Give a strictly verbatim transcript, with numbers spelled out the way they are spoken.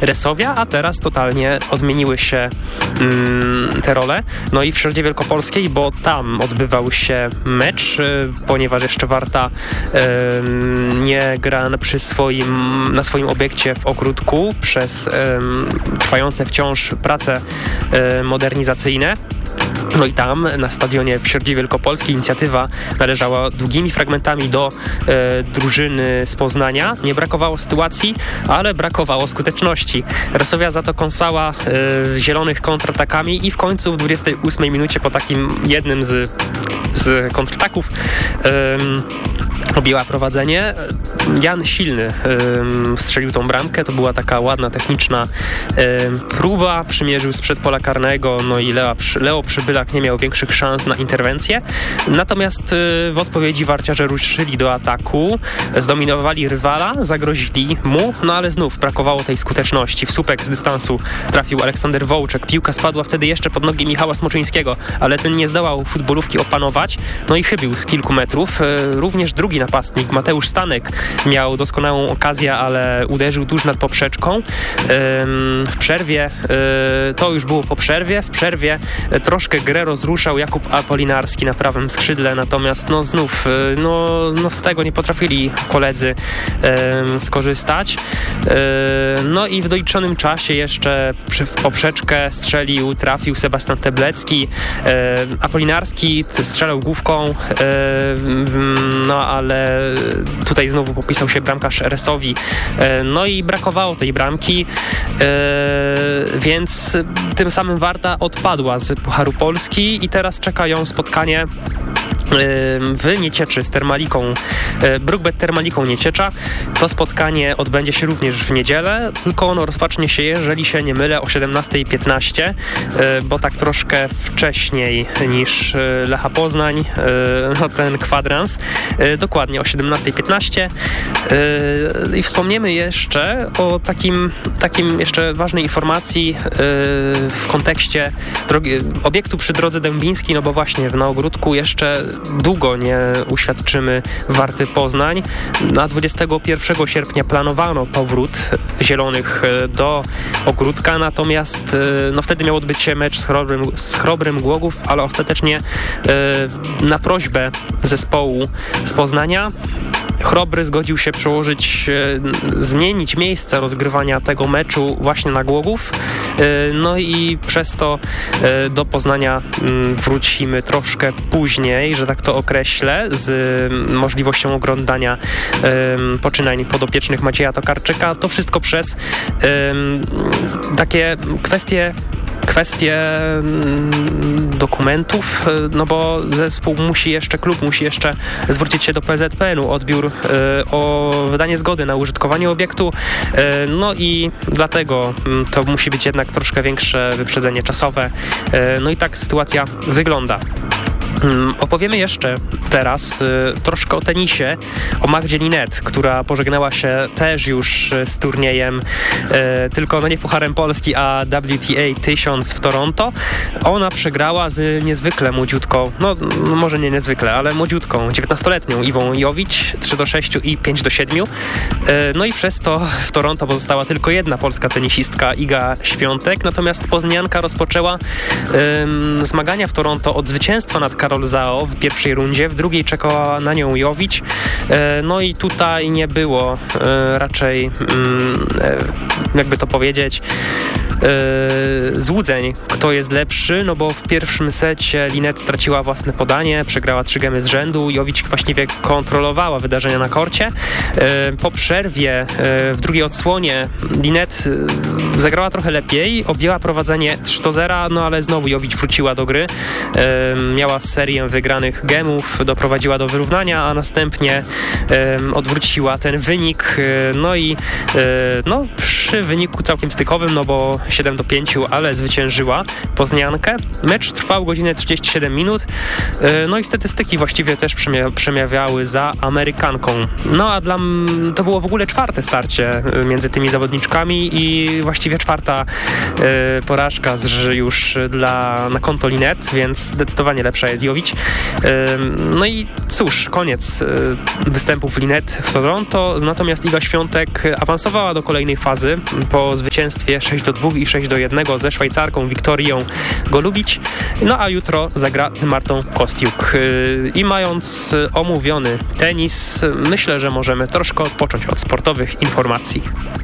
Resowia, a teraz totalnie odmieniły się mm, te role. No i w Środzie Wielkopolskiej, bo tam odbywał się mecz, y, ponieważ jeszcze Warta y, nie gra przy swoim, na swoim obiekcie w ogródku przez y, trwające wciąż prace y, modernizacyjne. No i tam na stadionie w Środzie Wielkopolskiej inicjatywa należała długimi fragmentami do e, drużyny z Poznania. Nie brakowało sytuacji, ale brakowało skuteczności. Resowia za to kąsała e, zielonych kontratakami i w końcu w dwudziestej ósmej minucie po takim jednym z, z kontrataków e, objęła prowadzenie. Jan Silny ym, strzelił tą bramkę, to była taka ładna, techniczna ym, próba, przymierzył sprzed pola karnego, no i Leo, Leo Przybylak nie miał większych szans na interwencję. Natomiast y, w odpowiedzi warciarze ruszyli do ataku, zdominowali rywala, zagrozili mu, no ale znów brakowało tej skuteczności. W słupek z dystansu trafił Aleksander Wołczek, piłka spadła wtedy jeszcze pod nogi Michała Smoczyńskiego, ale ten nie zdołał futbolówki opanować, no i chybił z kilku metrów. Y, również drugi napastnik, Mateusz Stanek, miał doskonałą okazję, ale uderzył tuż nad poprzeczką. W przerwie, to już było po przerwie, w przerwie troszkę grę rozruszał Jakub Apolinarski na prawym skrzydle, natomiast no znów no, no z tego nie potrafili koledzy skorzystać. No i w doliczonym czasie jeszcze w poprzeczkę strzelił, trafił Sebastian Teblecki. Apolinarski strzelał główką, no ale tutaj znowu popisał się bramkarz Resowi. No i brakowało tej bramki, więc tym samym Warta odpadła z Pucharu Polski i teraz czeka ją spotkanie w Niecieczy z Termaliką, Brukbet Termaliką Nieciecza. To spotkanie odbędzie się również w niedzielę, tylko ono rozpocznie się, jeżeli się nie mylę, o siedemnasta piętnaście, bo tak troszkę wcześniej niż Lecha Poznań, no ten kwadrans. Dokładnie o siedemnasta piętnaście. I wspomniemy jeszcze o takim, takim jeszcze ważnej informacji w kontekście drogi, obiektu przy drodze dębińskiej, no bo właśnie na ogródku jeszcze długo nie uświadczymy Warty Poznań. Na dwudziestego pierwszego sierpnia planowano powrót zielonych do ogródka, natomiast no wtedy miał odbyć się mecz z Chrobrym, z Chrobrym Głogów, ale ostatecznie na prośbę zespołu z Poznania Chrobry zgodził się przełożyć, zmienić miejsce rozgrywania tego meczu właśnie na Głogów. No i przez to do Poznania wrócimy troszkę później, że tak to określę, z możliwością oglądania poczynań podopiecznych Macieja Tokarczyka. To wszystko przez takie kwestie kwestie dokumentów, no bo zespół musi jeszcze, klub musi jeszcze zwrócić się do P Z P N u o odbiór, o wydanie zgody na użytkowanie obiektu, no i dlatego to musi być jednak troszkę większe wyprzedzenie czasowe, no i tak sytuacja wygląda. Opowiemy jeszcze teraz y, troszkę o tenisie, o Magdzie Linette, która pożegnała się też już z turniejem, y, tylko no nie Pucharem Polski, a W T A tysiąc w Toronto. Ona przegrała z niezwykle młodziutką, no, no może nie niezwykle, ale młodziutką, dziewiętnastoletnią Iwą Jowicz, trzy do sześciu i pięć do siedmiu. Y, no i przez to w Toronto pozostała tylko jedna polska tenisistka, Iga Świątek, natomiast poznanianka rozpoczęła y, zmagania w Toronto od zwycięstwa nad Karol Zao w pierwszej rundzie, w drugiej czekała na nią Jowicz. No i tutaj nie było raczej, jakby to powiedzieć, złudzeń, kto jest lepszy, no bo w pierwszym secie Linette straciła własne podanie, przegrała trzy gemy z rzędu, Jowicz właściwie kontrolowała wydarzenia na korcie. Po przerwie w drugiej odsłonie Linette zagrała trochę lepiej, objęła prowadzenie trzy do zera, no ale znowu Jowicz wróciła do gry, miała serię wygranych gemów, doprowadziła do wyrównania, a następnie odwróciła ten wynik, no i no, przy wyniku całkiem stykowym, no bo siedem do pięciu, ale zwyciężyła Poznankę. Mecz trwał godzinę trzydzieści siedem minut, no i statystyki właściwie też przemia- przemawiały za Amerykanką. No a dla m- to było w ogóle czwarte starcie między tymi zawodniczkami i właściwie czwarta y, porażka z, już dla, na konto Linnet, więc zdecydowanie lepsza jest Jowić. Y, no i cóż, koniec y, występów Linnet w Toronto, natomiast Iga Świątek awansowała do kolejnej fazy po zwycięstwie sześć do dwóch i sześć do jednego ze Szwajcarką Wiktorią Golubić. No a jutro zagra z Martą Kostiuk. Y, I mając omówiony tenis, myślę, że możemy troszkę odpocząć od sportowych informacji.